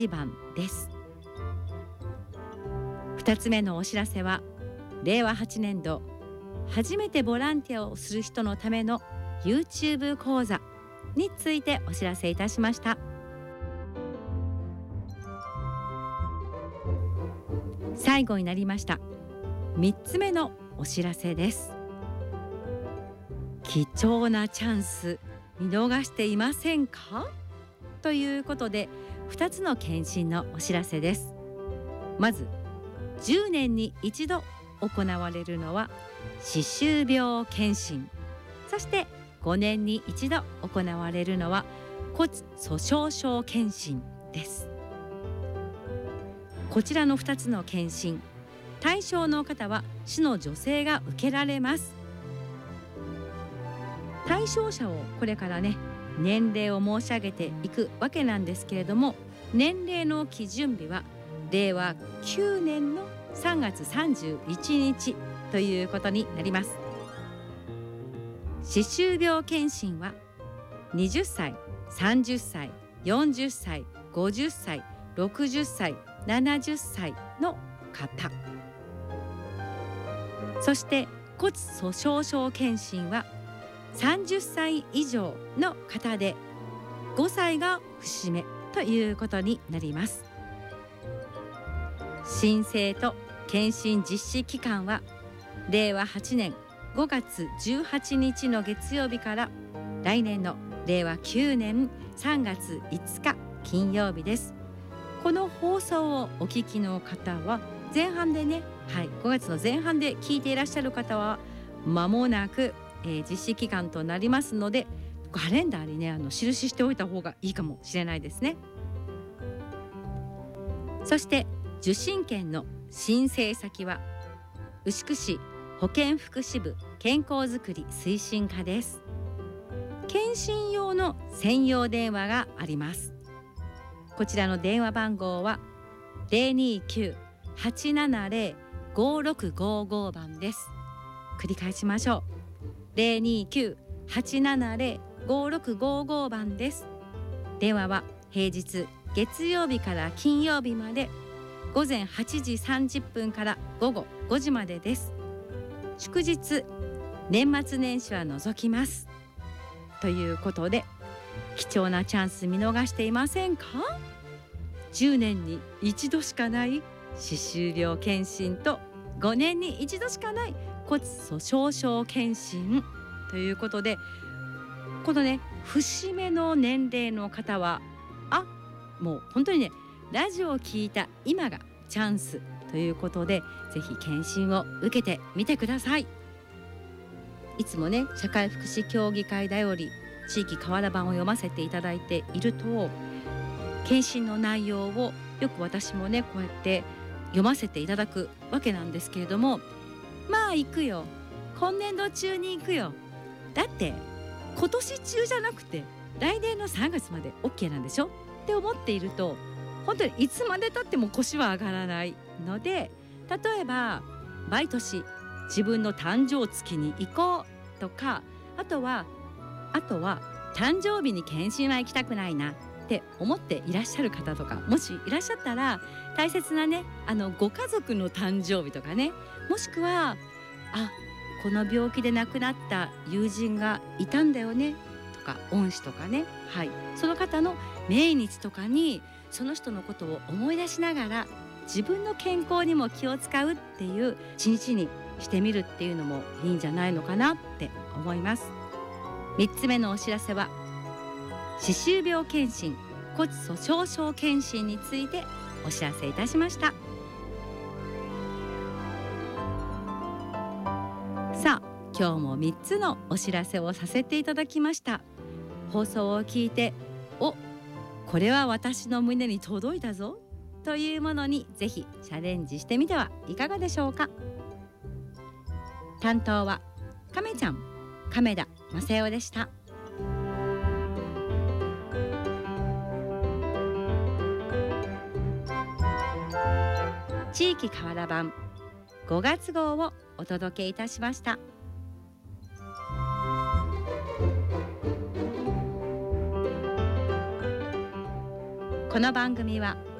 番です。2つ目のお知らせは、令和8年度初めてボランティアをする人のための YouTube 講座についてお知らせいたしました。最後になりました。3つ目のお知らせです。貴重なチャンス見逃していませんか？ということで2つの検診のお知らせです。まず10年に一度行われるのは歯周病検診、そして5年に一度行われるのは骨粗鬆症検診です。こちらの2つの検診、対象の方は市の女性が受けられます。対象者をこれからね、年齢を申し上げていくわけなんですけれども、年齢の基準日は令和9年の3月31日ということになります。歯周病検診は20歳、30歳、40歳、50歳、60歳、70歳の方、そして骨粗鬆症検診は30歳以上の方で5歳が節目ということになります。申請と検診実施期間は令和8年5月18日の月曜日から来年の令和9年3月5日金曜日です。この放送をお聞きの方は前半でね、5月の前半で聞いていらっしゃる方は間もなく、実施期間となりますので、カレンダーにね印しておいた方がいいかもしれないですね。そして受診券の申請先は牛久市保健福祉部健康づくり推進課です。検診用の専用電話があります。こちらの電話番号は 029-870-5655 番です。繰り返しましょう。 029-870-5655 番です。電話は平日月曜日から金曜日まで午前8時30分から午後5時までです。祝日、年末年始は除きますということで、貴重なチャンス見逃していませんか？10年に一度しかない歯周病検診と5年に一度しかない骨粗鬆症検診ということで、このね節目の年齢の方はもう本当にね、ラジオを聞いた今がチャンスということで、ぜひ検診を受けてみてください。いつもね、社会福祉協議会だより地域河原版を読ませていただいていると、検診の内容をよく私もねこうやって読ませていただくわけなんですけれども、まあ行くよ、今年度中に行くよ、だって今年中じゃなくて来年の3月まで OK なんでしょって思っていると、本当にいつまで経っても腰は上がらないので、例えば毎年自分の誕生月に行こうとか、あとは誕生日に検診は行きたくないなって思っていらっしゃる方とか、もしいらっしゃったら、大切なねご家族の誕生日とかね、もしくはこの病気で亡くなった友人がいたんだよねとか、恩師とかね、その方の命日とかにその人のことを思い出しながら、自分の健康にも気を使うっていう一日にしてみるっていうのもいいんじゃないのかなって思います。3つ目のお知らせは歯周病検診、骨粗鬆症検診についてお知らせいたしました。さあ、今日も3つのお知らせをさせていただきました。放送を聞いて、これは私の胸に届いたぞというものにぜひチャレンジしてみてはいかがでしょうか。担当は亀ちゃん、亀田正代でした。地域河原版5月号をお届けいたしました。 この番組は